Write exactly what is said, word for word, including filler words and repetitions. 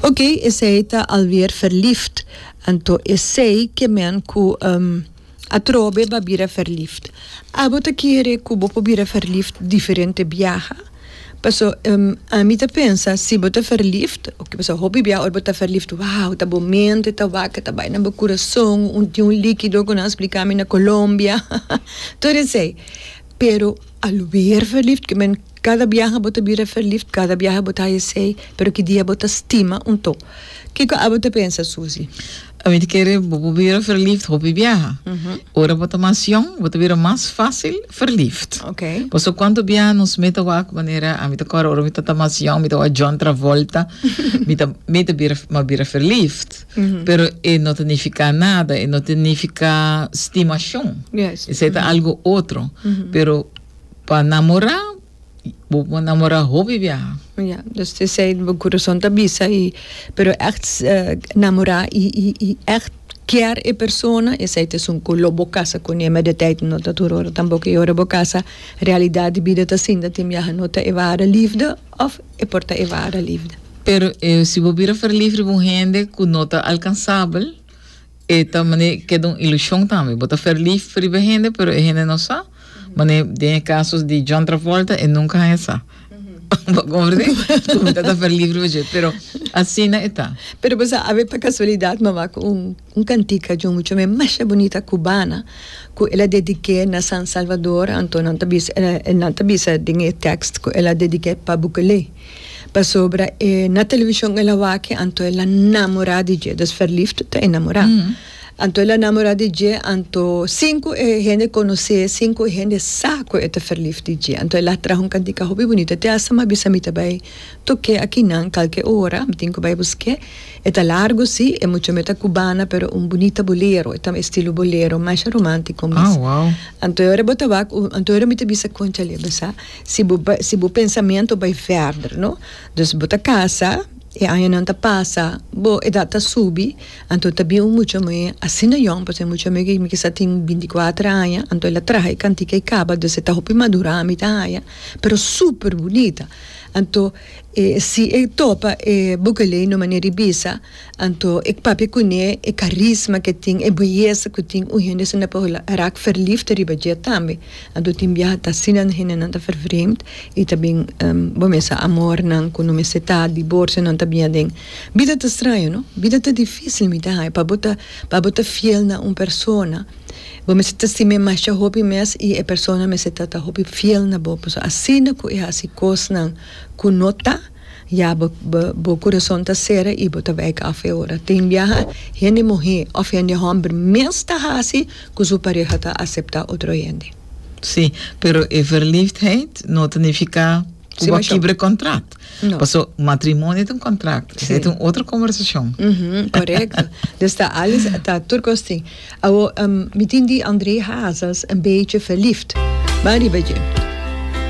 Ok, is hij alweer verliefd. En to is zij que men ku um, atrobe babira verliefd. Abo te kere ku bo babira verliefd diferente viaja. Paso um, a mim te pensa, se você verliefd, o que você hobby bia ou você verliefd, wow, tá momento, tá vaca, tá bem no coração, um de um líquido que nós explicamos na Colômbia. Tudo isso. Pero al weer verliefd, que men cada viaja você vira verliefd, cada viaja você aí sei, pero que dia você estima um to. Que que você pensa, Suzy? A mim querer bobeira verliefd, hobby viaja. Ora bota mansão, bota vira mais fácil verliefd. Ok. Pois quando viaja nos meta wak maneira, a mim agora ora meta mansão, meta wa John Travolta, meta meta vira ma vira verliefd. Pero e não significa nada, e não significa estimação. Yes. Isso é algo outro. Pero para namorar, vou namorar hobby viaja. Ja, dus het is een coração da bisa e pero echt uh, namorar e e e echt quer e persona e sei te sun con lobo casa con e meditate no da turoro tampoco e ora bo casa realidade vida ta sinda tim ja nota e ware liefde of e porta e ware liefde. Pero eh, se vou vir a verliefd com gente com nota alcançável, e também que é uma ilusão também. Bota verliefd para a gente, pero a gente não sabe. Mas tem casos de John Travolta e nunca é essa. Compreende? Como está verliefd hoje, pero assim não está. Pero você ave para casualidade mamá com um um cantica de um muito mais bonita cubana, que ela dediquei na San Salvador, então não tabis não tabis dinhe text que ela dediquei para Bukele. Para sobre eh, na televisão ela vai que então ela namorada de, das verliefd te enamorar. Mm. Anto ela namorada de, anto cinco e gente conhece, cinco e gente saco e te verliefd de. Anto ela traz um cantica hobby bonita, te asa ma bisa mita bay, toque aqui não, qualquer hora, me tenho que vai buscar. Eta largo sim, é muito meta cubana, pero um bonita bolero, é também estilo bolero, mais romântico. Ah, oh, wow. Anto eu era botava, anto eu era mita bisa concha ali, basa. Se bu se bu pensamento vai verder, no? Dus bota casa. E aí não tá passa, bo e data subi, então também um muito mais assim não é, porque muito mais que me que só tem vinte e quatro anos, então ela traz cantica e caba, de se tá hopi madura a mitad, pero super bonita. Então e se e topa e Bukele no maneira bisa, então e papi kune e carisma que tem e beleza que tem, o gente se não pode raak verliefd riba je também. Então tem viaja tá assim não hene não tá vervreemd e também um, bom essa amor não com uma cidade divorcio não também tem. Vida tá estranho, não? Vida tá difícil me dá, para botar para botar fiel na uma persona. Bom, se tá me mais já hobby mes e a persona me se tá tá hobby fiel na boa pessoa. Assim que é assim coisa não com nota, já bo bo coração tá sera e bota vai cá a hora. Tem viaja, gente morrer, of gente homem mes tá assim, que sua pareja tá aceitar outro gente. Sim, pero e verliefdheid não significa uma quebra contrato. No. Passou matrimônio é um contrato. Isso é uma outra conversação. Uhum, correto. Dus dat alles, dat turkosting. Abo, um, met die André Hazes een beetje verliefd. Maar die beetje.